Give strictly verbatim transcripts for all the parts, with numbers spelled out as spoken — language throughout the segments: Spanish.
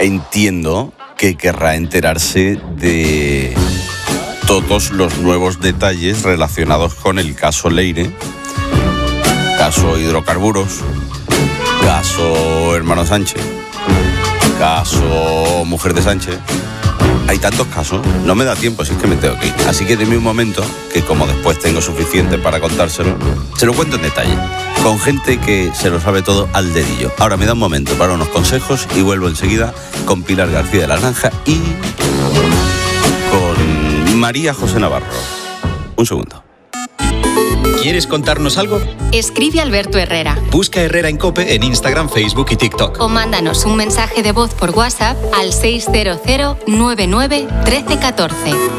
entiendo que querrá enterarse de todos los nuevos detalles relacionados con el caso Leire, caso hidrocarburos, caso hermano Sánchez, caso mujer de Sánchez. Hay tantos casos, no me da tiempo, si es que me tengo que ir. Así que deme un momento, que como después tengo suficiente para contárselo, se lo cuento en detalle, con gente que se lo sabe todo al dedillo. Ahora me da un momento para unos consejos y vuelvo enseguida con Pilar García de la Granja y con María José Navarro. Un segundo. ¿Quieres contarnos algo? Escribe a Alberto Herrera. Busca Herrera en COPE en Instagram, Facebook y TikTok. O mándanos un mensaje de voz por WhatsApp al seis cero cero nueve nueve uno tres uno cuatro.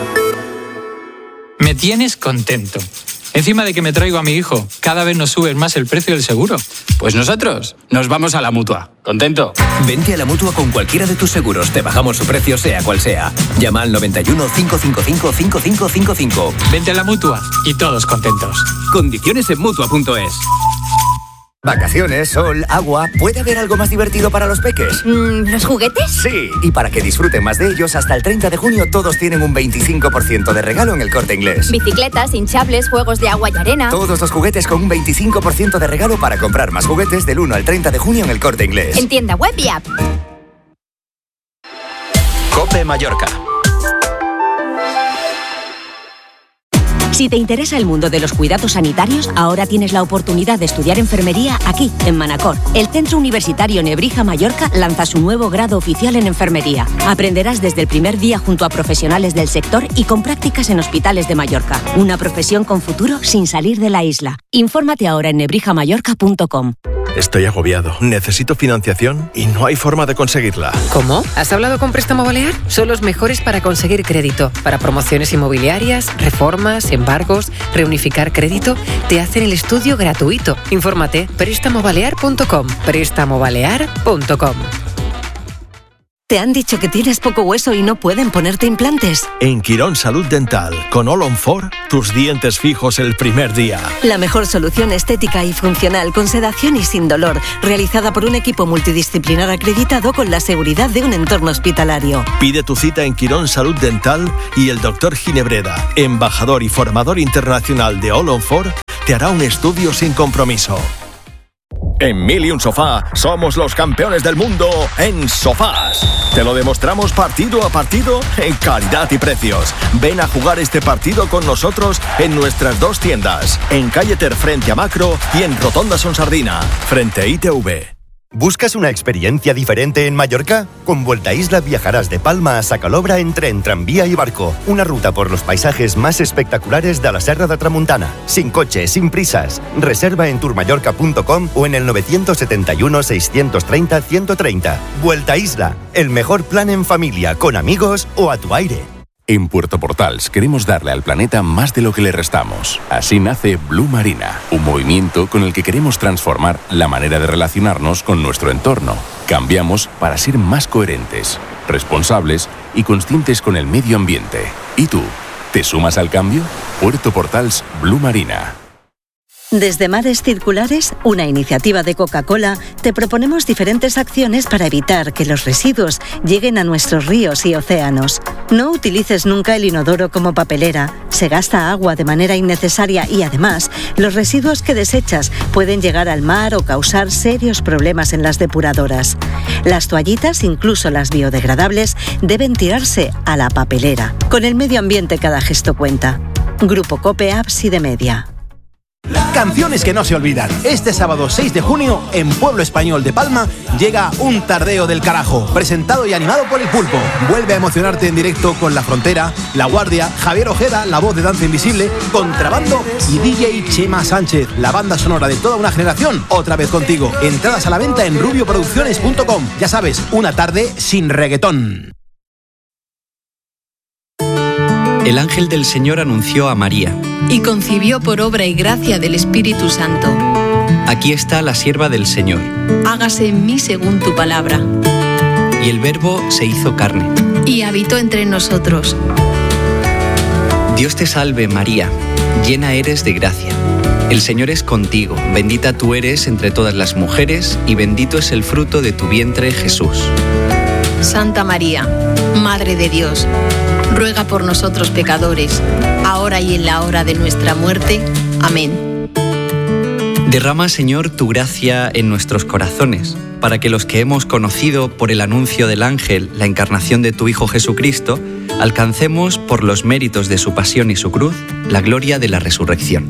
Me tienes contento. Encima de que me traigo a mi hijo, cada vez nos subes más el precio del seguro. Pues nosotros nos vamos a la Mutua. ¿Contento? Vente a la Mutua con cualquiera de tus seguros. Te bajamos su precio sea cual sea. Llama al noventa y uno, cinco cinco cinco, cinco cinco cinco cinco. Vente a la Mutua y todos contentos. Condiciones en Mutua punto es. Vacaciones, sol, agua. ¿Puede haber algo más divertido para los peques? Mm, ¿Los juguetes? Sí, y para que disfruten más de ellos, hasta el treinta de junio todos tienen un veinticinco por ciento de regalo en El Corte Inglés. Bicicletas, hinchables, juegos de agua y arena. Todos los juguetes con un veinticinco por ciento de regalo para comprar más juguetes del uno al treinta de junio en El Corte Inglés. En tienda web y app. COPE Mallorca. Si te interesa el mundo de los cuidados sanitarios, ahora tienes la oportunidad de estudiar enfermería aquí, en Manacor. El Centro Universitario Nebrija Mallorca lanza su nuevo grado oficial en enfermería. Aprenderás desde el primer día junto a profesionales del sector y con prácticas en hospitales de Mallorca. Una profesión con futuro sin salir de la isla. Infórmate ahora en nebrija mallorca punto com. Estoy agobiado, necesito financiación y no hay forma de conseguirla. ¿Cómo? ¿Has hablado con Préstamo Balear? Son los mejores para conseguir crédito. Para promociones inmobiliarias, reformas, embargos, reunificar crédito, te hacen el estudio gratuito. Infórmate, préstamo balear punto com. préstamo balear punto com. ¿Te han dicho que tienes poco hueso y no pueden ponerte implantes? En Quirón Salud Dental, con All on Four, tus dientes fijos el primer día. La mejor solución estética y funcional con sedación y sin dolor, realizada por un equipo multidisciplinar acreditado con la seguridad de un entorno hospitalario. Pide tu cita en Quirón Salud Dental y el doctor Ginebreda, embajador y formador internacional de All on Four, te hará un estudio sin compromiso. En Mil y un Sofá somos los campeones del mundo en sofás. Te lo demostramos partido a partido en calidad y precios. Ven a jugar este partido con nosotros en nuestras dos tiendas, en Calle Ter frente a Macro y en Rotonda Sonsardina, frente a I T V. ¿Buscas una experiencia diferente en Mallorca? Con Vuelta a Isla viajarás de Palma a Sacalobra en tren, tranvía y barco. Una ruta por los paisajes más espectaculares de la Serra de Tramuntana. Sin coche, sin prisas. Reserva en tourmallorca punto com o en el nueve siete uno, seis tres cero, uno tres cero. Vuelta a Isla, el mejor plan en familia, con amigos o a tu aire. En Puerto Portals queremos darle al planeta más de lo que le restamos. Así nace Blue Marina, un movimiento con el que queremos transformar la manera de relacionarnos con nuestro entorno. Cambiamos para ser más coherentes, responsables y conscientes con el medio ambiente. ¿Y tú? ¿Te sumas al cambio? Puerto Portals Blue Marina. Desde Mares Circulares, una iniciativa de Coca-Cola, te proponemos diferentes acciones para evitar que los residuos lleguen a nuestros ríos y océanos. No utilices nunca el inodoro como papelera, se gasta agua de manera innecesaria y además, los residuos que desechas pueden llegar al mar o causar serios problemas en las depuradoras. Las toallitas, incluso las biodegradables, deben tirarse a la papelera. Con el medio ambiente cada gesto cuenta. Grupo COPE Apps y de Media. Canciones que no se olvidan. Este sábado seis de junio, en Pueblo Español de Palma, llega Un Tardeo del Carajo, presentado y animado por El Pulpo. Vuelve a emocionarte en directo con La Frontera, La Guardia, Javier Ojeda, la voz de Danza Invisible, Contrabando y D J Chema Sánchez, la banda sonora de toda una generación, otra vez contigo. Entradas a la venta en rubio producciones punto com. Ya sabes, una tarde sin reggaetón. El ángel del Señor anunció a María. Y concibió por obra y gracia del Espíritu Santo. Aquí está la sierva del Señor. Hágase en mí según tu palabra. Y el Verbo se hizo carne. Y habitó entre nosotros. Dios te salve, María, llena eres de gracia. El Señor es contigo, bendita tú eres entre todas las mujeres, y bendito es el fruto de tu vientre, Jesús. Santa María, Madre de Dios, ruega por nosotros pecadores, ahora y en la hora de nuestra muerte. Amén. Derrama, Señor, tu gracia en nuestros corazones, para que los que hemos conocido por el anuncio del ángel la encarnación de tu Hijo Jesucristo, alcancemos, por los méritos de su pasión y su cruz, la gloria de la resurrección.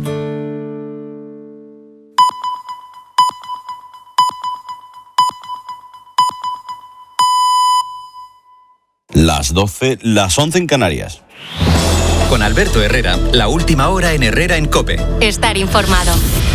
Las doce, las once en Canarias. Con Alberto Herrera, la última hora en Herrera en COPE. Estar informado.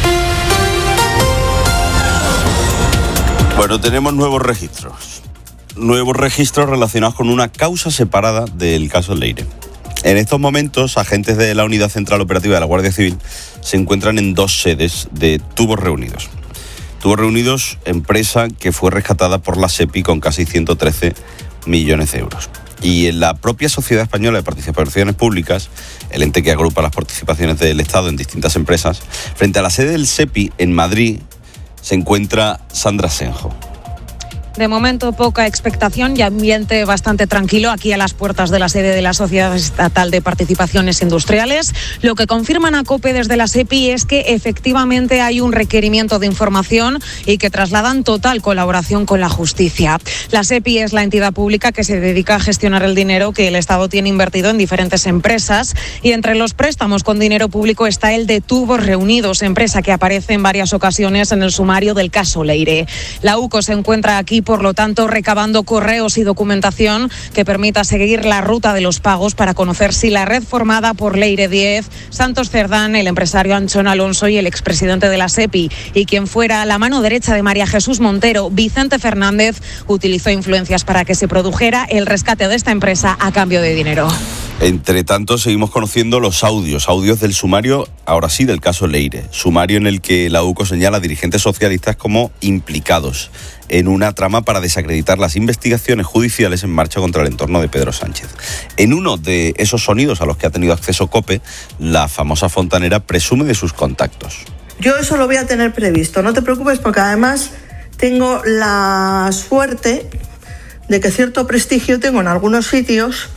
Bueno, tenemos nuevos registros. Nuevos registros relacionados con una causa separada del caso Leire. En estos momentos, agentes de la Unidad Central Operativa de la Guardia Civil se encuentran en dos sedes de Tubos Reunidos. Tubos Reunidos, empresa que fue rescatada por la SEPI con casi ciento trece millones de euros. Y en la propia Sociedad Española de Participaciones Públicas, el ente que agrupa las participaciones del Estado en distintas empresas, frente a la sede del SEPI en Madrid, se encuentra Sandra Senjo. De momento, poca expectación y ambiente bastante tranquilo aquí a las puertas de la sede de la Sociedad Estatal de Participaciones Industriales. Lo que confirman a COPE desde la SEPI es que efectivamente hay un requerimiento de información y que trasladan total colaboración con la justicia. La SEPI es la entidad pública que se dedica a gestionar el dinero que el Estado tiene invertido en diferentes empresas, y entre los préstamos con dinero público está el de Tubos Reunidos, empresa que aparece en varias ocasiones en el sumario del caso Leire. La UCO se encuentra aquí, por lo tanto, recabando correos y documentación que permita seguir la ruta de los pagos para conocer si la red formada por Leire diez, Santos Cerdán, el empresario Anchón Alonso y el expresidente de la SEPI, y quien fuera la mano derecha de María Jesús Montero, Vicente Fernández, utilizó influencias para que se produjera el rescate de esta empresa a cambio de dinero. Entre tanto, seguimos conociendo los audios, audios del sumario, ahora sí, del caso Leire. Sumario en el que la UCO señala a dirigentes socialistas como implicados en una trama para desacreditar las investigaciones judiciales en marcha contra el entorno de Pedro Sánchez. En uno de esos sonidos a los que ha tenido acceso COPE, la famosa fontanera presume de sus contactos. Yo eso lo voy a tener previsto, no te preocupes, porque además tengo la suerte de que cierto prestigio tengo en algunos sitios.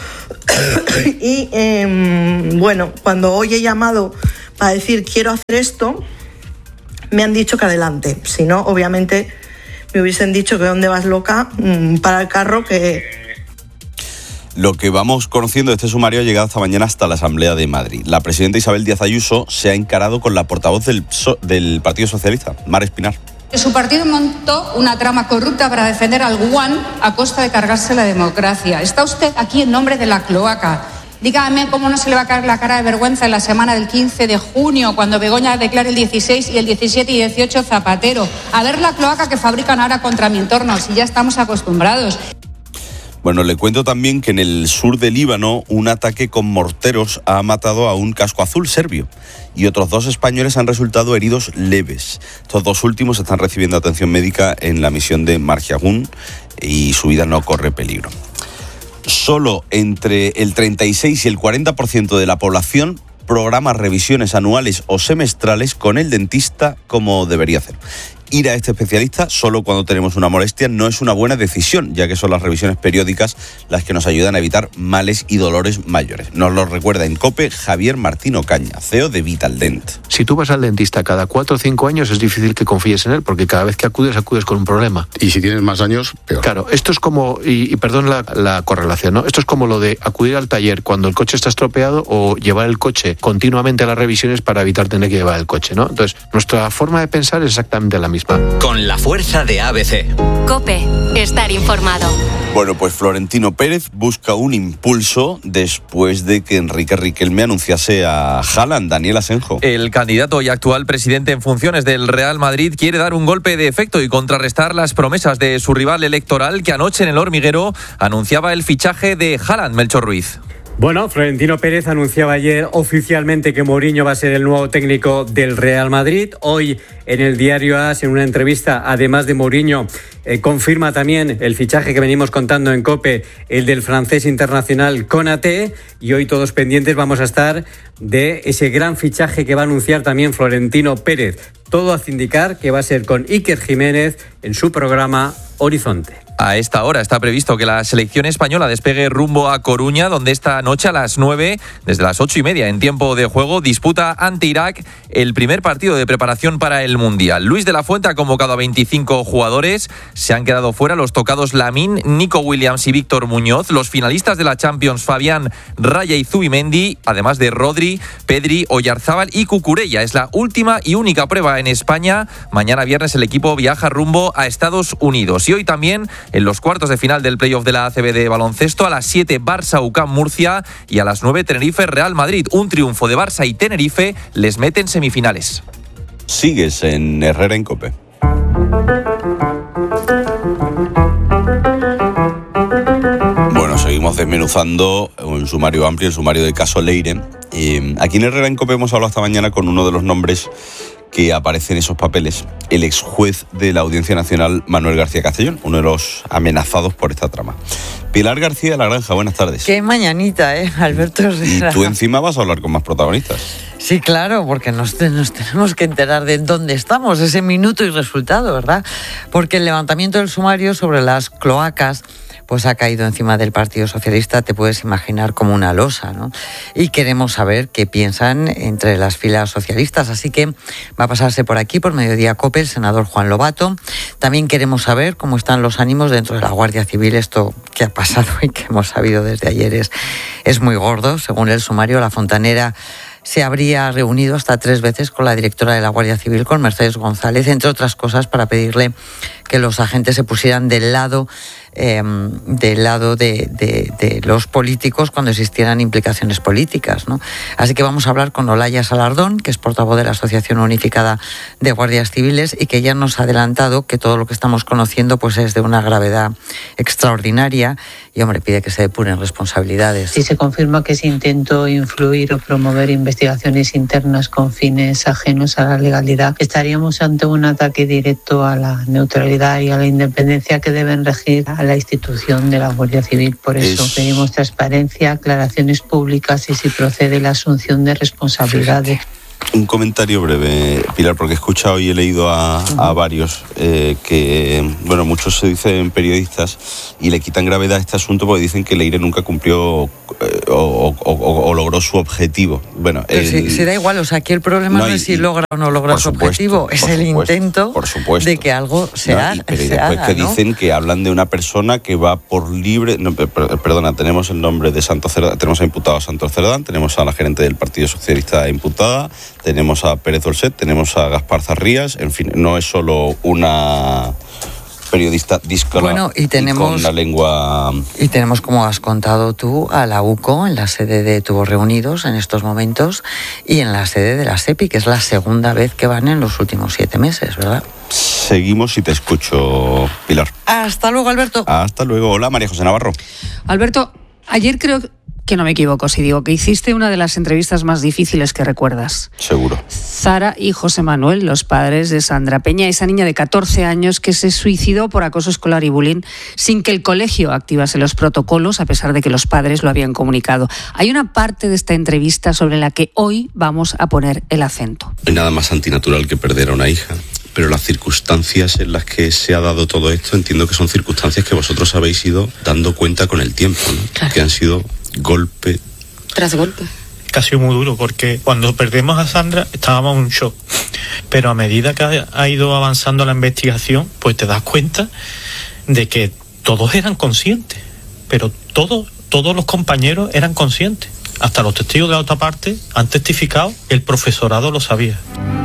Y eh, bueno, cuando hoy he llamado para decir quiero hacer esto, me han dicho que adelante. Si no, obviamente me hubiesen dicho que dónde vas, loca, para el carro, que... Lo que vamos conociendo de este sumario ha llegado esta mañana hasta la Asamblea de Madrid. La presidenta Isabel Díaz Ayuso se ha encarado con la portavoz del, del Partido Socialista, Mar Espinar. Su partido montó una trama corrupta para defender al Guan a costa de cargarse la democracia. Está usted aquí en nombre de la cloaca. Dígame cómo no se le va a caer la cara de vergüenza en la semana del quince de junio, cuando Begoña declare el dieciséis y el diecisiete y dieciocho Zapatero. A ver la cloaca que fabrican ahora contra mi entorno, si ya estamos acostumbrados. Bueno, le cuento también que en el sur de Líbano un ataque con morteros ha matado a un casco azul serbio y otros dos españoles han resultado heridos leves. Estos dos últimos están recibiendo atención médica en la misión de Marjagun y su vida no corre peligro. Solo entre el treinta y seis y el cuarenta por ciento de la población programa revisiones anuales o semestrales con el dentista como debería hacer. Ir a este especialista solo cuando tenemos una molestia no es una buena decisión, ya que son las revisiones periódicas las que nos ayudan a evitar males y dolores mayores. Nos lo recuerda en COPE Javier Martín Ocaña, C E O de Vitaldent. Si tú vas al dentista cada cuatro o cinco años es difícil que confíes en él, porque cada vez que acudes, acudes con un problema. Y si tienes más años, peor. Claro, esto es como, y, y perdón la, la correlación, ¿no? Esto es como lo de acudir al taller cuando el coche está estropeado o llevar el coche continuamente a las revisiones para evitar tener que llevar el coche, ¿no? Entonces, nuestra forma de pensar es exactamente la misma. Con la fuerza de A B C. COPE, estar informado. Bueno, pues Florentino Pérez busca un impulso después de que Enrique Riquelme anunciase a Haaland. Daniel Asenjo. El candidato y actual presidente en funciones del Real Madrid quiere dar un golpe de efecto y contrarrestar las promesas de su rival electoral, que anoche en El Hormiguero anunciaba el fichaje de Haaland. Melchor Ruiz. Bueno, Florentino Pérez anunciaba ayer oficialmente que Mourinho va a ser el nuevo técnico del Real Madrid. Hoy en el diario A S, en una entrevista, además de Mourinho, eh, confirma también el fichaje que venimos contando en COPE, el del francés internacional Konaté, y hoy todos pendientes vamos a estar de ese gran fichaje que va a anunciar también Florentino Pérez. Todo hace indicar que va a ser con Iker Jiménez en su programa Horizonte. A esta hora está previsto que la selección española despegue rumbo a Coruña, donde esta noche a las nueve, desde las ocho y media en tiempo de juego, disputa ante Irak el primer partido de preparación para el Mundial. Luis de la Fuente ha convocado a veinticinco jugadores. Se han quedado fuera los tocados Lamine, Nico Williams y Víctor Muñoz. Los finalistas de la Champions, Fabián, Raya y Zubimendi, además de Rodri, Pedri, Oyarzábal y Cucurella. Es la última y única prueba en España. Mañana viernes el equipo viaja rumbo a Estados Unidos. Y hoy también en los cuartos de final del playoff de la A C B de baloncesto, a las siete Barça U C A M Murcia y a las nueve Tenerife Real Madrid. Un triunfo de Barça y Tenerife les mete en semifinales. Sigues en Herrera en COPE. Bueno, seguimos desmenuzando un sumario amplio, el sumario del caso Leire. Eh, aquí en Herrera en COPE hemos hablado esta mañana con uno de los nombres que aparece en esos papeles, el ex juez de la Audiencia Nacional, Manuel García Castellón, uno de los amenazados por esta trama. Pilar García de la Granja, buenas tardes. Qué mañanita, ¿eh, Alberto Herrera? Y tú encima vas a hablar con más protagonistas. Sí, claro, porque nos, nos tenemos que enterar de dónde estamos, ese minuto y resultado, ¿verdad? Porque el levantamiento del sumario sobre las cloacas pues ha caído encima del Partido Socialista, te puedes imaginar, como una losa, ¿no? Y queremos saber qué piensan entre las filas socialistas, así que va a pasarse por aquí, por Mediodía COPE, el senador Juan Lobato. También queremos saber cómo están los ánimos dentro de la Guardia Civil. Esto que ha pasado y que hemos sabido desde ayer es, es muy gordo. Según el sumario, la Fontanera se habría reunido hasta tres veces con la directora de la Guardia Civil, con Mercedes González, entre otras cosas para pedirle que los agentes se pusieran del lado eh, del lado de, de, de los políticos cuando existieran implicaciones políticas, ¿no? Así que vamos a hablar con Olaya Salardón, que es portavoz de la Asociación Unificada de Guardias Civiles y que ya nos ha adelantado que todo lo que estamos conociendo pues es de una gravedad extraordinaria y, hombre, pide que se depuren responsabilidades. Si se confirma que se intentó influir o promover investigaciones internas con fines ajenos a la legalidad, estaríamos ante un ataque directo a la neutralidad y a la independencia que deben regir a la institución de la Guardia Civil. Por eso es... pedimos transparencia, aclaraciones públicas y, si procede, la asunción de responsabilidades. Un comentario breve, Pilar, porque he escuchado y he leído a, a varios eh, que, bueno, muchos se dicen periodistas y le quitan gravedad a este asunto porque dicen que Leire nunca cumplió eh, o, o, o, o logró su objetivo. Bueno, Pero el, si, si da igual, o sea, aquí el problema no, no es si logra o no logra su supuesto, objetivo, es el supuesto, intento de que algo se, no, haga, pero se después haga, que ¿no? dicen que hablan de una persona que va por libre... No, perdona, tenemos el nombre de Santos Cerdán, tenemos a imputado a Santos Cerdán, tenemos a la gerente del Partido Socialista imputada, tenemos a Pérez Dolcet, tenemos a Gaspar Zarrías, en fin, no es solo una periodista díscola bueno, y, tenemos, y con la lengua... Y tenemos, como has contado tú, a la U C O en la sede de Tubos Reunidos en estos momentos y en la sede de la SEPI, que es la segunda vez que van en los últimos siete meses, ¿verdad? Seguimos y te escucho, Pilar. Hasta luego, Alberto. Hasta luego. Hola, María José Navarro. Alberto, ayer creo que no me equivoco si digo que hiciste una de las entrevistas más difíciles que recuerdas. Seguro. Zara y José Manuel, los padres de Sandra Peña, esa niña de catorce años que se suicidó por acoso escolar y bullying sin que el colegio activase los protocolos, a pesar de que los padres lo habían comunicado. Hay una parte de esta entrevista sobre la que hoy vamos a poner el acento. No hay nada más antinatural que perder a una hija. Pero las circunstancias en las que se ha dado todo esto, entiendo que son circunstancias que vosotros habéis ido dando cuenta con el tiempo, ¿no? Claro. Que han sido golpe tras golpe. Que ha sido muy duro, porque cuando perdemos a Sandra estábamos en un shock. Pero a medida que ha ido avanzando la investigación, pues te das cuenta de que todos eran conscientes. Pero todos, todos los compañeros eran conscientes. Hasta los testigos de la otra parte han testificado, el profesorado lo sabía.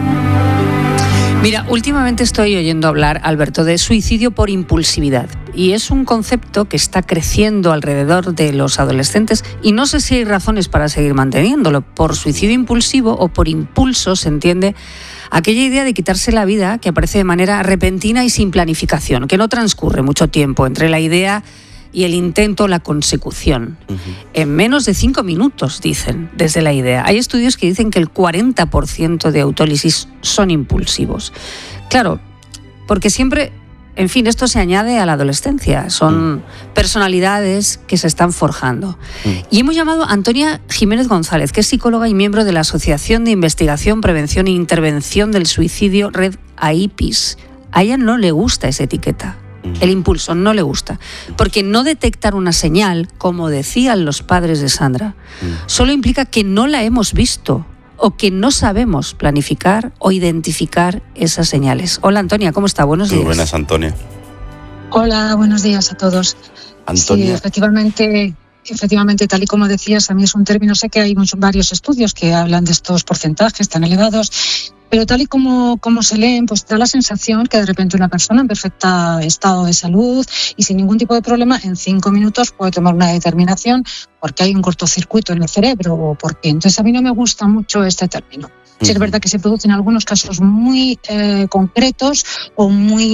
Mira, últimamente estoy oyendo hablar, Alberto, de suicidio por impulsividad. Y es un concepto que está creciendo alrededor de los adolescentes y no sé si hay razones para seguir manteniéndolo. Por suicidio impulsivo o por impulso se entiende aquella idea de quitarse la vida que aparece de manera repentina y sin planificación, que no transcurre mucho tiempo entre la idea y el intento, la consecución. Uh-huh. En menos de cinco minutos, dicen, desde la idea. Hay estudios que dicen que el cuarenta por ciento de autólisis son impulsivos. Claro, porque siempre, en fin, esto se añade a la adolescencia. Son uh-huh. personalidades que se están forjando. Uh-huh. Y hemos llamado a Antonia Jiménez González, que es psicóloga y miembro de la Asociación de Investigación, Prevención e Intervención del Suicidio, Red A I P I S. A ella no le gusta esa etiqueta. El impulso no le gusta, porque no detectar una señal, como decían los padres de Sandra, solo implica que no la hemos visto o que no sabemos planificar o identificar esas señales. Hola Antonia, ¿cómo está? Buenos días. Muy buenas, Antonia. Hola, buenos días a todos. Antonia. Sí, efectivamente, efectivamente, tal y como decías, a mí es un término, sé que hay muchos, varios estudios que hablan de estos porcentajes tan elevados, pero tal y como, como se leen, pues da la sensación que de repente una persona en perfecto estado de salud y sin ningún tipo de problema, en cinco minutos puede tomar una determinación porque hay un cortocircuito en el cerebro o porque. Entonces a mí no me gusta mucho este término. Sí, es verdad que se producen algunos casos muy eh, concretos o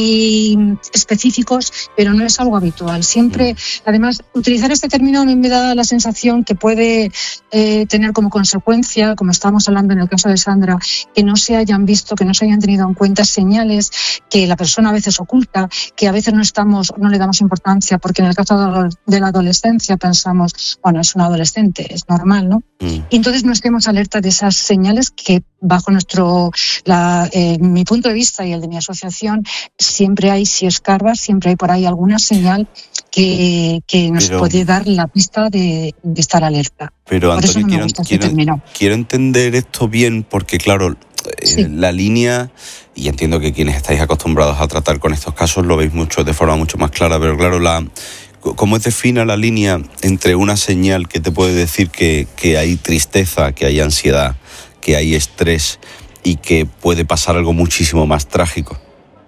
muy específicos, pero no es algo habitual. Siempre, además, utilizar este término a mí me da la sensación que puede eh, tener como consecuencia, como estábamos hablando en el caso de Sandra, que no se hayan visto, que no se hayan tenido en cuenta señales que la persona a veces oculta, que a veces no estamos, no le damos importancia, porque en el caso de la adolescencia pensamos, bueno, es un adolescente, es normal, ¿no? Mm. Y entonces no estemos alerta de esas señales que bajo nuestro, la, eh, mi punto de vista y el de mi asociación, siempre hay, si escarbas, siempre hay por ahí alguna señal que, que nos pero, puede dar la pista de, de estar alerta. Pero por Antonio, no quiero, este quiero, quiero entender esto bien, porque claro, sí. eh, la línea, y entiendo que quienes estáis acostumbrados a tratar con estos casos lo veis mucho de forma mucho más clara, pero claro, la ¿cómo es fina la línea entre una señal que te puede decir que, que hay tristeza, que hay ansiedad, que hay estrés y que puede pasar algo muchísimo más trágico?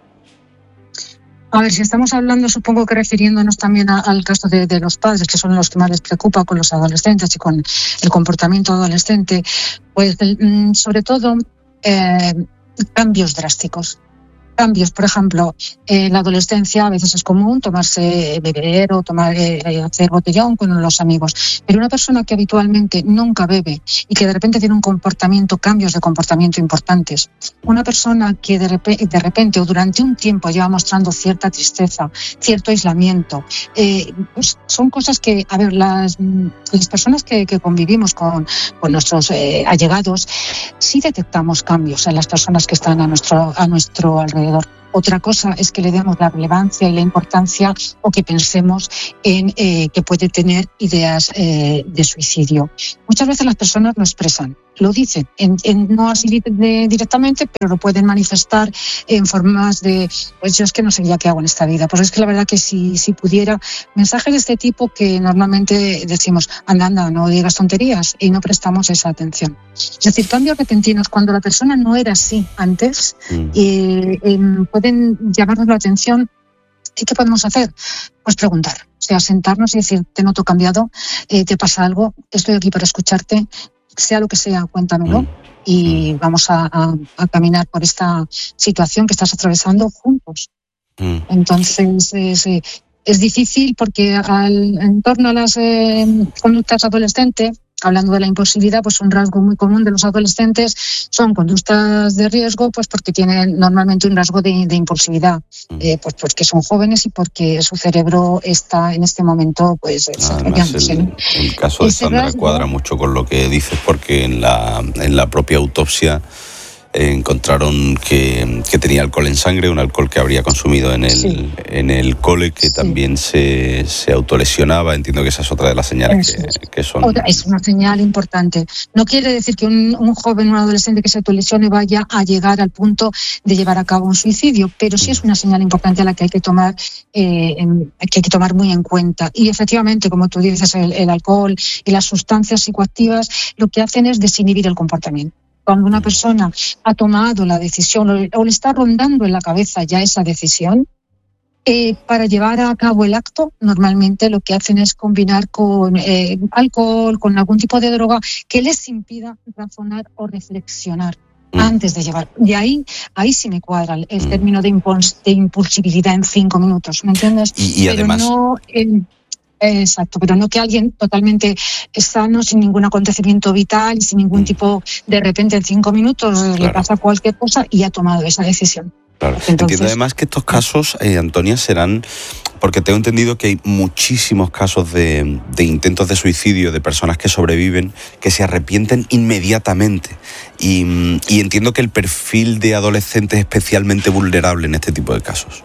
A ver, si estamos hablando, supongo que refiriéndonos también a, al caso de, de los padres, que son los que más les preocupa con los adolescentes y con el comportamiento adolescente, pues sobre todo eh, cambios drásticos. Cambios, por ejemplo, en la adolescencia a veces es común tomarse, beber o tomar, eh, hacer botellón con los amigos, pero una persona que habitualmente nunca bebe y que de repente tiene un comportamiento, cambios de comportamiento importantes, una persona que de repente, de repente o durante un tiempo lleva mostrando cierta tristeza, cierto aislamiento, eh, pues son cosas que, a ver, las, las personas que, que convivimos con, con nuestros eh, allegados, sí detectamos cambios en las personas que están a nuestro, a nuestro alrededor. Otra cosa es que le demos la relevancia y la importancia o que pensemos en eh, que puede tener ideas eh, de suicidio. Muchas veces las personas lo expresan, lo dicen, en, en, no así de, directamente, pero lo pueden manifestar en formas de, pues yo es que no sé ya qué hago en esta vida. Pues es que la verdad que si, si pudiera, mensajes de este tipo que normalmente decimos, anda, anda, no digas tonterías, y no prestamos esa atención. Es decir, cambios repentinos, cuando la persona no era así antes, mm. eh, eh, pueden llamarnos la atención. ¿Y qué podemos hacer? Pues preguntar, o sea, sentarnos y decir, te noto cambiado, eh, te pasa algo, estoy aquí para escucharte, sea lo que sea, cuéntamelo, mm. y mm. vamos a, a, a caminar por esta situación que estás atravesando juntos. Mm. Entonces, es, es difícil porque al, en torno a las eh, conductas adolescentes, hablando de la impulsividad, pues un rasgo muy común de los adolescentes son conductas de riesgo, pues porque tienen normalmente un rasgo de, de impulsividad, eh, pues porque son jóvenes y porque su cerebro está en este momento pues desarrollándose. El, el caso de Sandra rasgo cuadra mucho con lo que dices, porque en la, en la propia autopsia eh, encontraron que, que tenía alcohol en sangre, un alcohol que habría consumido en el, sí. en el cole, que sí. también se, se autolesionaba. Entiendo que esa es otra de las señales que, que son... Otra, es una señal importante. No quiere decir que un, un joven, un adolescente que se autolesione vaya a llegar al punto de llevar a cabo un suicidio, pero sí es una señal importante a la que hay que tomar, eh, en, que hay que tomar muy en cuenta. Y efectivamente, como tú dices, el, el alcohol y las sustancias psicoactivas lo que hacen es desinhibir el comportamiento. Cuando una persona ha tomado la decisión o le está rondando en la cabeza ya esa decisión, eh, para llevar a cabo el acto, normalmente lo que hacen es combinar con eh, alcohol, con algún tipo de droga que les impida razonar o reflexionar mm. antes de llevar. Y ahí, ahí sí me cuadra el mm. término de, impuls- de impulsividad en cinco minutos, ¿me entiendes? Y, y Pero además... no... Eh, Exacto, pero no que alguien totalmente sano, sin ningún acontecimiento vital, sin ningún tipo, de repente en cinco minutos claro. le pasa cualquier cosa y ha tomado esa decisión. Claro. Entonces, entiendo además que estos casos, eh, Antonia, serán, porque tengo entendido que hay muchísimos casos de, de intentos de suicidio de personas que sobreviven, que se arrepienten inmediatamente. Y, y entiendo que el perfil de adolescente es especialmente vulnerable en este tipo de casos.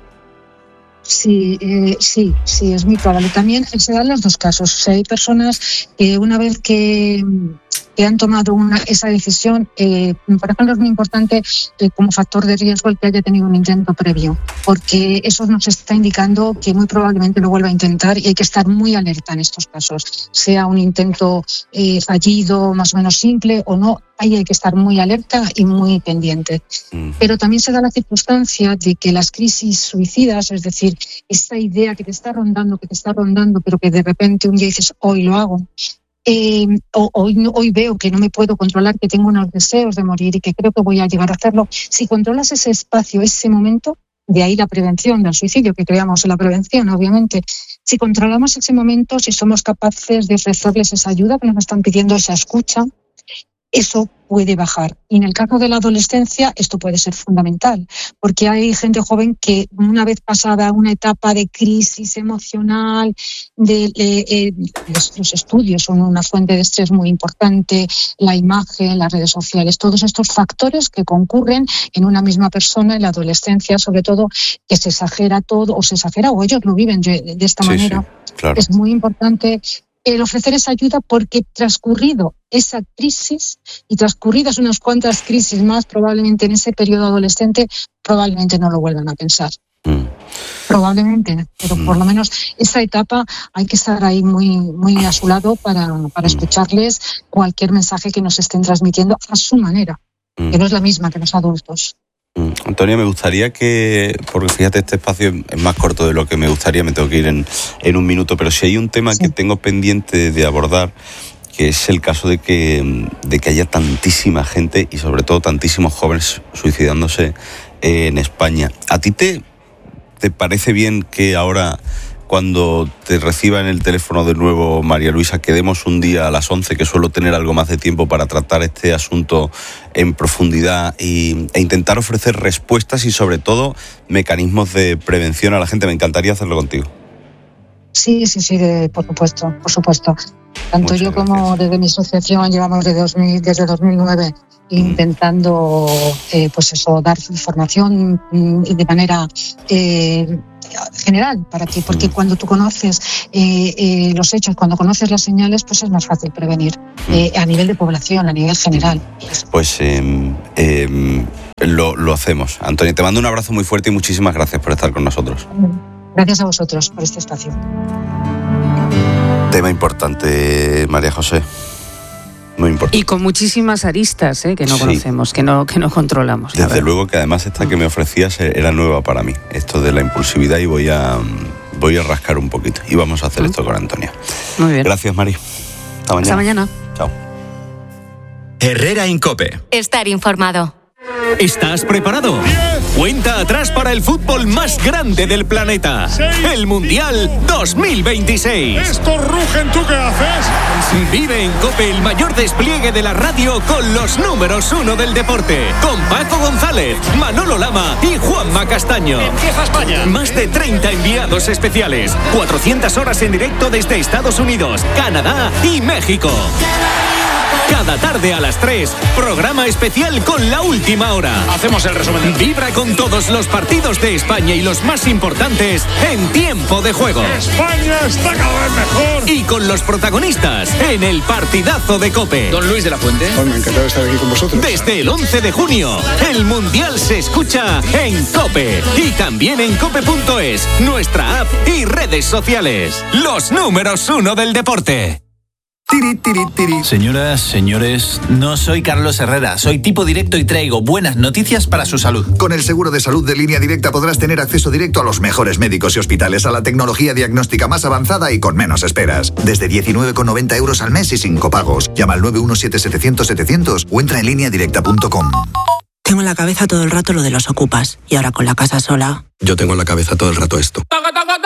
Sí, eh, sí, sí, es muy probable. También se dan los dos casos. O sea, hay personas que una vez que, que han tomado una, esa decisión, eh, por ejemplo, es muy importante eh, como factor de riesgo el que haya tenido un intento previo, porque eso nos está indicando que muy probablemente lo vuelva a intentar y hay que estar muy alerta en estos casos, sea un intento eh, fallido, más o menos simple o no. Ahí hay que estar muy alerta y muy pendiente. Mm. Pero también se da la circunstancia de que las crisis suicidas, es decir, esa idea que te está rondando, que te está rondando, pero que de repente un día dices, hoy lo hago, eh, o, hoy, hoy veo que no me puedo controlar, que tengo unos deseos de morir y que creo que voy a llegar a hacerlo. Si controlas ese espacio, ese momento, de ahí la prevención del suicidio, que creamos en la prevención, obviamente. Si controlamos ese momento, si somos capaces de ofrecerles esa ayuda que nos están pidiendo, esa escucha, eso puede bajar. Y en el caso de la adolescencia esto puede ser fundamental, porque hay gente joven que una vez pasada una etapa de crisis emocional, de, de, de los, los estudios son una fuente de estrés muy importante, la imagen, las redes sociales, todos estos factores que concurren en una misma persona en la adolescencia, sobre todo que se exagera todo, o se exagera o ellos lo viven de, de esta sí, manera. Sí, claro. Es muy importante el ofrecer esa ayuda porque transcurrido esa crisis y transcurridas unas cuantas crisis más, probablemente en ese periodo adolescente, probablemente no lo vuelvan a pensar. Mm. Probablemente, pero mm. por lo menos esa etapa hay que estar ahí muy, muy a su lado para, para mm. escucharles cualquier mensaje que nos estén transmitiendo a su manera, mm. que no es la misma que los adultos. Antonia, me gustaría que, porque fíjate, este espacio es más corto de lo que me gustaría, me tengo que ir en, en un minuto, pero si hay un tema sí. que tengo pendiente de abordar, que es el caso de que, de que haya tantísima gente y sobre todo tantísimos jóvenes suicidándose en España. ¿A ti te, te parece bien que ahora, cuando te reciba en el teléfono de nuevo María Luisa, quedemos un día a las once, que suelo tener algo más de tiempo para tratar este asunto en profundidad y, e intentar ofrecer respuestas y sobre todo mecanismos de prevención a la gente? Me encantaría hacerlo contigo. Sí, sí, sí, de, por supuesto, por supuesto. Tanto Muchas yo como gracias. Desde mi asociación llevamos desde, dos mil, desde dos mil nueve mm. intentando eh, pues eso, dar información de manera eh, general para ti, porque mm. cuando tú conoces eh, eh, los hechos, cuando conoces las señales, pues es más fácil prevenir mm. eh, a nivel de población, a nivel general. Pues eh, eh, lo, lo hacemos. Antonia, te mando un abrazo muy fuerte y muchísimas gracias por estar con nosotros. Gracias a vosotros por este espacio. Tema importante, María José. Muy importante. Y con muchísimas aristas ¿eh? que no sí. conocemos, que no, que no controlamos. Desde luego que además esta que me ofrecías era nueva para mí, esto de la impulsividad, y voy a, voy a rascar un poquito. Y vamos a hacer ¿Mm? esto con Antonia. Muy bien. Gracias, Mari. Hasta mañana. Hasta mañana. Chao. Herrera en COPE. Estar informado. ¿Estás preparado? Cuenta atrás para el fútbol más grande del planeta. seis, el Mundial dos mil veintiséis. Estos rugen, ¿tú qué haces? Vive en COPE el mayor despliegue de la radio con los números uno del deporte. Con Paco González, Manolo Lama y Juanma Castaño. Empieza España. Más de treinta enviados especiales. cuatrocientas horas en directo desde Estados Unidos, Canadá y México. Cada tarde a las tres, programa especial con La Última Hora. Hacemos el resumen. Vibra con todos los partidos de España y los más importantes en tiempo de juego. España está cada vez mejor. Y con los protagonistas en el partidazo de COPE. Don Luis de la Fuente. Oh, me encantado estar aquí con vosotros. Desde el once de junio, el Mundial se escucha en COPE. Y también en cope punto es, nuestra app y redes sociales. Los números uno del deporte. Tiri, tiri, tiri. Señoras, señores, no soy Carlos Herrera, soy tipo directo y traigo buenas noticias para su salud. Con el seguro de salud de Línea Directa podrás tener acceso directo a los mejores médicos y hospitales, a la tecnología diagnóstica más avanzada y con menos esperas. Desde diecinueve con noventa euros al mes y sin copagos. Llama al nueve uno siete setecientos setecientos o entra en línea directa punto com. Tengo en la cabeza todo el rato lo de los ocupas y ahora con la casa sola. Yo tengo en la cabeza todo el rato esto.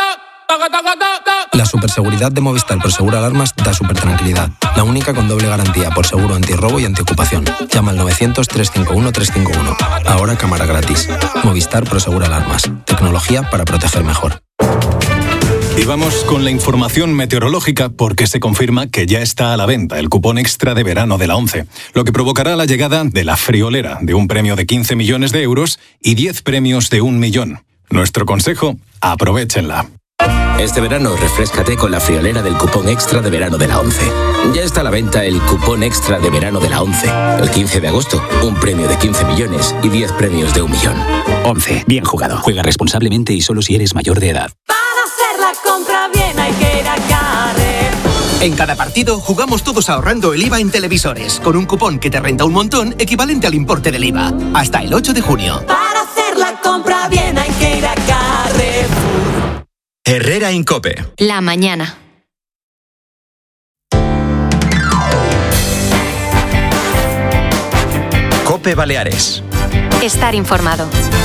La superseguridad de Movistar Prosegur Alarmas da supertranquilidad. La única con doble garantía por seguro antirrobo y antiocupación. Llama al novecientos, trescientos cincuenta y uno, trescientos cincuenta y uno. Ahora cámara gratis. Movistar Prosegur Alarmas. Tecnología para proteger mejor. Y vamos con la información meteorológica porque se confirma que ya está a la venta el cupón extra de verano de la ONCE, lo que provocará la llegada de la friolera de un premio de quince millones de euros y diez premios de un millón. Nuestro consejo, aprovéchenla. Este verano refréscate con la friolera del cupón extra de verano de la ONCE. Ya está a la venta el cupón extra de verano de la ONCE. El quince de agosto, un premio de quince millones y diez premios de un millón. ONCE, bien jugado. Juega responsablemente y solo si eres mayor de edad. La compra bien hay que ir a Carrefour. En cada partido jugamos todos ahorrando el I V A en televisores, con un cupón que te renta un montón equivalente al importe del I V A. Hasta el ocho de junio. Para hacer la compra bien hay que ir a Carrefour. Herrera Incope. La mañana. Cope Baleares. Estar informado.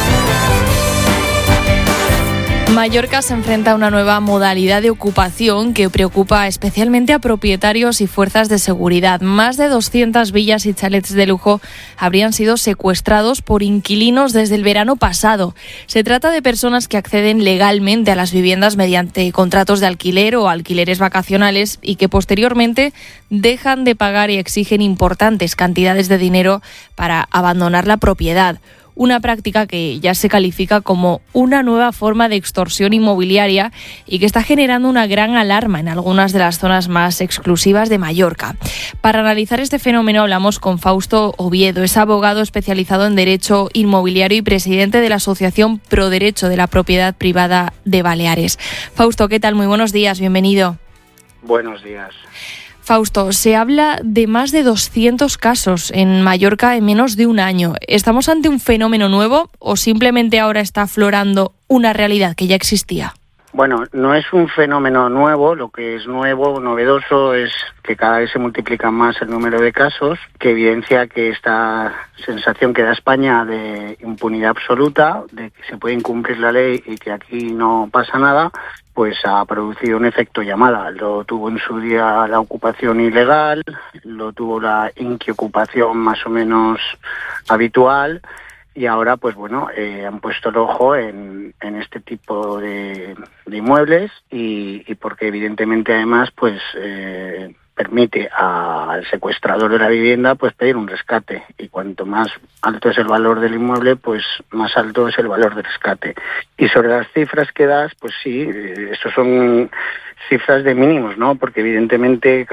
Mallorca se enfrenta a una nueva modalidad de ocupación que preocupa especialmente a propietarios y fuerzas de seguridad. Más de doscientas villas y chalets de lujo habrían sido secuestrados por inquilinos desde el verano pasado. Se trata de personas que acceden legalmente a las viviendas mediante contratos de alquiler o alquileres vacacionales y que posteriormente dejan de pagar y exigen importantes cantidades de dinero para abandonar la propiedad. Una práctica que ya se califica como una nueva forma de extorsión inmobiliaria y que está generando una gran alarma en algunas de las zonas más exclusivas de Mallorca. Para analizar este fenómeno hablamos con Fausto Oviedo, es abogado especializado en Derecho Inmobiliario y presidente de la Asociación Pro Derecho de la Propiedad Privada de Baleares. Fausto, ¿qué tal? Muy buenos días, bienvenido. Buenos días. Fausto, se habla de más de doscientos casos en Mallorca en menos de un año. ¿Estamos ante un fenómeno nuevo o simplemente ahora está aflorando una realidad que ya existía? Bueno, no es un fenómeno nuevo, lo que es nuevo, novedoso, es que cada vez se multiplica más el número de casos, que evidencia que esta sensación que da España de impunidad absoluta, de que se puede incumplir la ley y que aquí no pasa nada, pues ha producido un efecto llamada. Lo tuvo en su día la ocupación ilegal, lo tuvo la inquiocupación más o menos habitual, y ahora, pues bueno, eh, han puesto el ojo en, en este tipo de, de inmuebles y, y porque evidentemente además, pues eh, permite a, al secuestrador de la vivienda pues pedir un rescate, y cuanto más alto es el valor del inmueble, pues más alto es el valor del rescate. Y sobre las cifras que das, pues sí, eh, estos son cifras de mínimos, ¿no? Porque evidentemente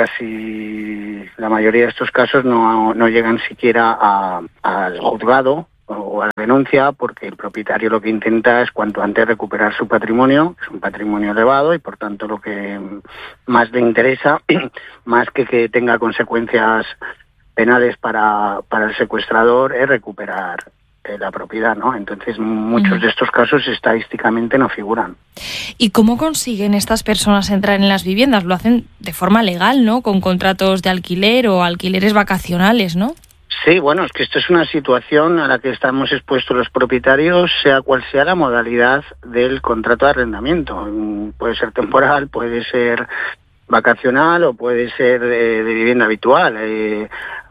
casi la mayoría de estos casos no, no llegan siquiera a, al juzgado o a la denuncia, porque el propietario lo que intenta es cuanto antes recuperar su patrimonio, es un patrimonio elevado y por tanto lo que más le interesa, más que que tenga consecuencias penales para, para el secuestrador, es recuperar eh, la propiedad, ¿no? Entonces muchos uh-huh. de estos casos estadísticamente no figuran. ¿Y cómo consiguen estas personas entrar en las viviendas? Lo hacen de forma legal, ¿no? Con contratos de alquiler o alquileres vacacionales, ¿no? Sí, bueno, es que esto es una situación a la que estamos expuestos los propietarios, sea cual sea la modalidad del contrato de arrendamiento. Puede ser temporal, puede ser vacacional o puede ser de, de vivienda habitual. Eh,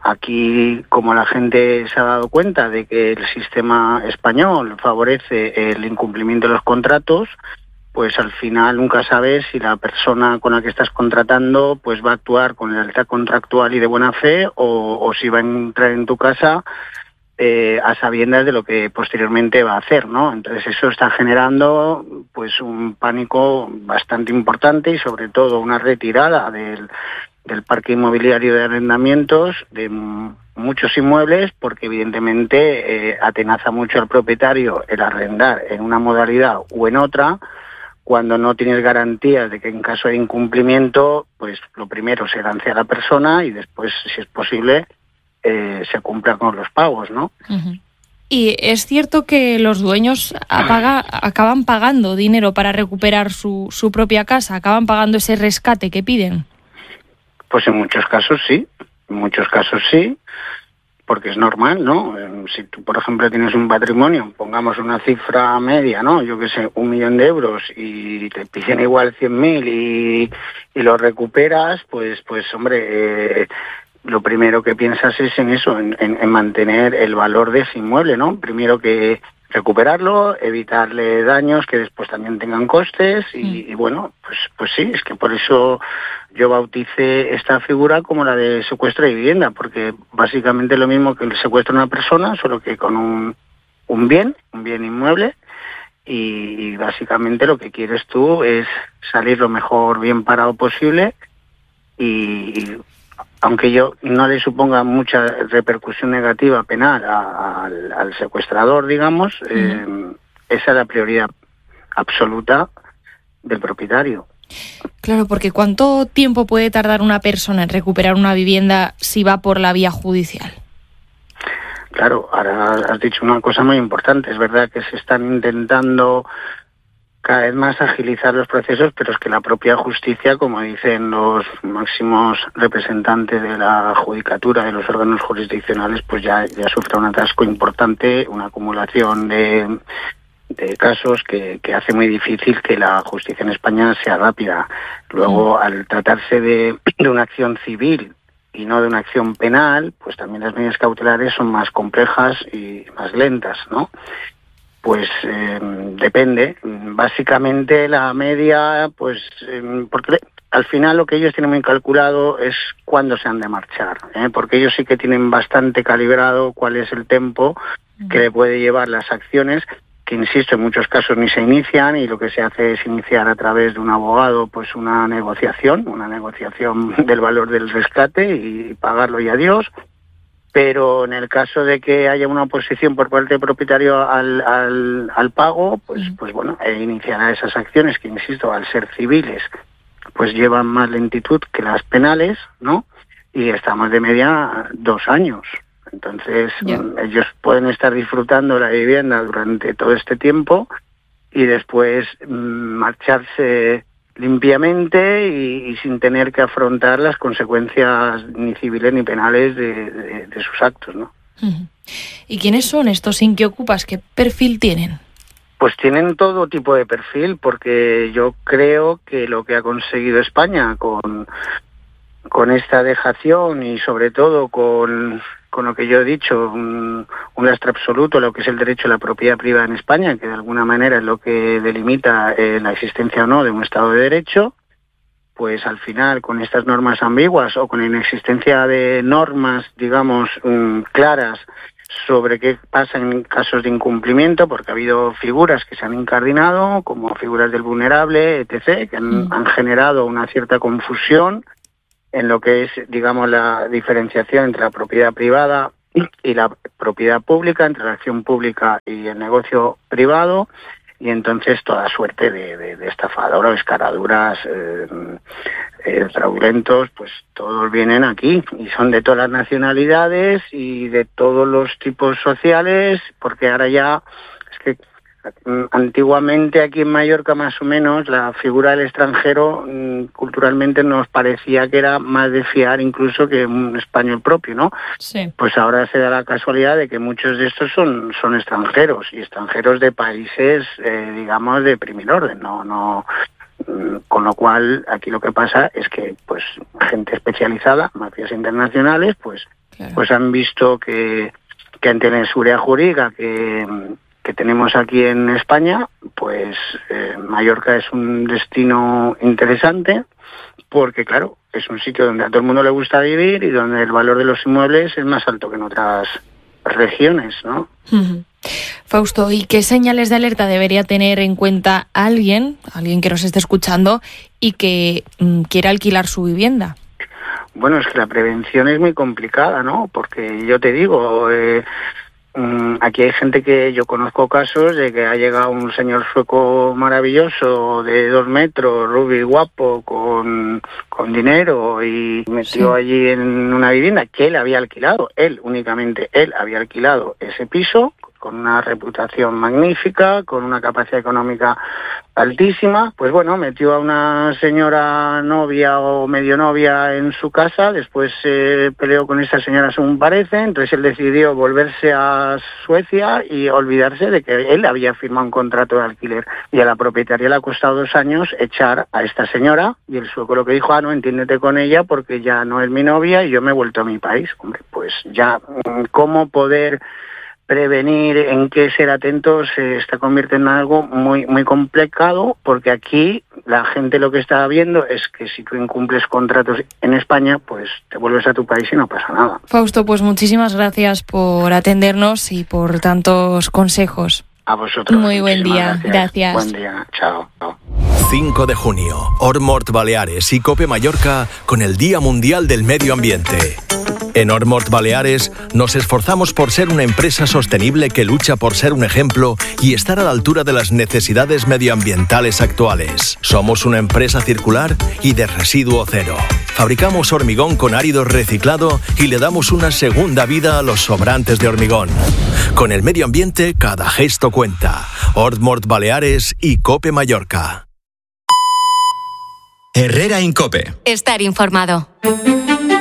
aquí, como la gente se ha dado cuenta de que el sistema español favorece el incumplimiento de los contratos, pues al final nunca sabes si la persona con la que estás contratando pues va a actuar con lealtad contractual y de buena fe o, o si va a entrar en tu casa eh, a sabiendas de lo que posteriormente va a hacer, ¿no? Entonces eso está generando pues un pánico bastante importante y sobre todo una retirada del, del parque inmobiliario de arrendamientos de muchos inmuebles, porque evidentemente eh, atenaza mucho al propietario el arrendar en una modalidad o en otra, cuando no tienes garantías de que en caso de incumplimiento, pues lo primero se lance a la persona y después, si es posible, eh, se cumpla con los pagos, ¿no? Uh-huh. ¿Y es cierto que los dueños apaga, acaban pagando dinero para recuperar su, su propia casa? ¿Acaban pagando ese rescate que piden? Pues en muchos casos sí, en muchos casos sí. porque es normal, ¿no? Si tú, por ejemplo, tienes un patrimonio, pongamos una cifra media, ¿no? Yo qué sé, un millón de euros y te piden igual cien mil y, y lo recuperas, pues, pues hombre, eh, lo primero que piensas es en eso, en, en, en mantener el valor de ese inmueble, ¿no? Primero que recuperarlo, evitarle daños que después también tengan costes y, y bueno, pues pues sí, es que por eso yo bauticé esta figura como la de secuestro de vivienda, porque básicamente es lo mismo que el secuestro de una persona, solo que con un, un bien, un bien inmueble, y, y básicamente lo que quieres tú es salir lo mejor bien parado posible y, y aunque yo no le suponga mucha repercusión negativa penal a, a, al, al secuestrador, digamos, uh-huh. eh, esa es la prioridad absoluta del propietario. Claro, porque ¿cuánto tiempo puede tardar una persona en recuperar una vivienda si va por la vía judicial? Claro, ahora has dicho una cosa muy importante. Es verdad que se están intentando cada vez más agilizar los procesos, pero es que la propia justicia, como dicen los máximos representantes de la judicatura, de los órganos jurisdiccionales, pues ya, ya sufre un atasco importante, una acumulación de, de casos que, que hace muy difícil que la justicia en España sea rápida. Luego, al tratarse de, de una acción civil y no de una acción penal, pues también las medidas cautelares son más complejas y más lentas, ¿no? Pues eh, depende. Básicamente la media, pues, eh, porque al final lo que ellos tienen muy calculado es cuándo se han de marchar, ¿eh? Porque ellos sí que tienen bastante calibrado cuál es el tiempo que le puede llevar las acciones, que insisto, en muchos casos ni se inician y lo que se hace es iniciar a través de un abogado, pues una negociación, una negociación del valor del rescate y pagarlo y adiós. Pero en el caso de que haya una oposición por parte del propietario al, al, al pago, pues, pues bueno, eh, iniciará esas acciones que, insisto, al ser civiles, pues llevan más lentitud que las penales, ¿no? Y estamos de media dos años. Entonces, yeah. ellos pueden estar disfrutando la vivienda durante todo este tiempo y después mmm, marcharse limpiamente y, y sin tener que afrontar las consecuencias ni civiles ni penales de, de, de sus actos, ¿no? Uh-huh. ¿Y quiénes son estos Inquiocupas? ¿Qué perfil tienen? Pues tienen todo tipo de perfil, porque yo creo que lo que ha conseguido España con, con esta dejación y sobre todo con, con lo que yo he dicho, un, un lastre absoluto, lo que es el derecho a la propiedad privada en España, que de alguna manera es lo que delimita eh, la existencia o no de un Estado de Derecho, pues al final con estas normas ambiguas o con la inexistencia de normas, digamos, um, claras sobre qué pasa en casos de incumplimiento, porque ha habido figuras que se han incardinado, como figuras del vulnerable, etcétera, que han, mm. han generado una cierta confusión en lo que es, digamos, la diferenciación entre la propiedad privada y la propiedad pública, entre la acción pública y el negocio privado, y entonces toda suerte de, de, de estafadores, escaraduras, eh, eh, fraudulentos, pues todos vienen aquí y son de todas las nacionalidades y de todos los tipos sociales, porque ahora ya es que antiguamente aquí en Mallorca más o menos la figura del extranjero mmm, culturalmente nos parecía que era más de fiar incluso que un español propio, ¿no? Sí. Pues ahora se da la casualidad de que muchos de estos son, son extranjeros y extranjeros de países, eh, digamos, de primer orden, no, no, mmm, con lo cual aquí lo que pasa es que pues gente especializada, mafias internacionales, pues, claro. pues han visto que, que ante la inseguridad jurídica que que tenemos aquí en España, pues eh, Mallorca es un destino interesante porque, claro, es un sitio donde a todo el mundo le gusta vivir y donde el valor de los inmuebles es más alto que en otras regiones, ¿no? Uh-huh. Fausto, ¿y qué señales de alerta debería tener en cuenta alguien, alguien que nos esté escuchando y que mm, quiera alquilar su vivienda? Bueno, es que la prevención es muy complicada, ¿no? Porque yo te digo... Eh, Aquí hay gente que yo conozco casos de que ha llegado un señor sueco maravilloso de dos metros, rubio y guapo, con, con dinero y metió sí. allí en una vivienda que él había alquilado, él únicamente, él había alquilado ese piso con una reputación magnífica, con una capacidad económica altísima, pues bueno, metió a una señora novia o medio novia en su casa, después se eh, peleó con esa señora según parece, entonces él decidió volverse a Suecia y olvidarse de que él había firmado un contrato de alquiler, y a la propietaria le ha costado dos años echar a esta señora, y el sueco lo que dijo, ah, no, entiéndete con ella porque ya no es mi novia y yo me he vuelto a mi país. Hombre, pues ya, ¿cómo poder prevenir, en qué ser atentos, se está convirtiendo en algo muy muy complicado, porque aquí la gente lo que está viendo es que si tú incumples contratos en España, pues te vuelves a tu país y no pasa nada. Fausto, pues muchísimas gracias por atendernos y por tantos consejos. A vosotros. Muy buen día, gracias. gracias. Buen día, chao. cinco de junio, Ormort Baleares y Cope Mallorca con el Día Mundial del Medio Ambiente. En Ormort Baleares nos esforzamos por ser una empresa sostenible que lucha por ser un ejemplo y estar a la altura de las necesidades medioambientales actuales. Somos una empresa circular y de residuo cero. Fabricamos hormigón con árido reciclado y le damos una segunda vida a los sobrantes de hormigón. Con el medio ambiente, cada gesto cuenta. Ormort Baleares y Cope Mallorca. Herrera Incope. Estar informado.